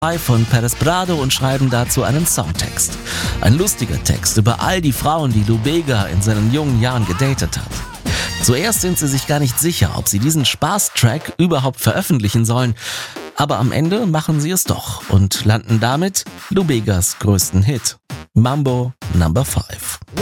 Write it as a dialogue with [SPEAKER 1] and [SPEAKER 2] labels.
[SPEAKER 1] von Perez Prado und schreiben dazu einen Songtext. Ein lustiger Text über all die Frauen, die Lou Bega in seinen jungen Jahren gedatet hat. Zuerst sind sie sich gar nicht sicher, ob sie diesen Spaßtrack überhaupt veröffentlichen sollen, aber am Ende machen sie es doch und landen damit Lou Begas größten Hit, Mambo No. 5.